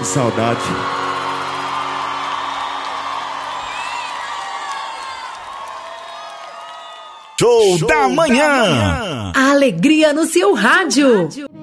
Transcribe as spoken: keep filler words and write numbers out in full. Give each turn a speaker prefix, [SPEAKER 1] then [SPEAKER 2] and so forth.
[SPEAKER 1] Que saudade.
[SPEAKER 2] Show, Show da, manhã. da manhã.
[SPEAKER 3] A alegria no seu rádio.